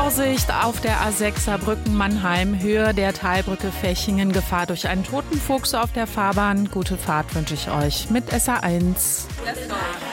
Vorsicht auf der A6 Saarbrücken-Mannheim, Höhe der Talbrücke Fechingen, Gefahr durch einen toten Fuchs auf der Fahrbahn. Gute Fahrt wünsche ich euch mit SA1.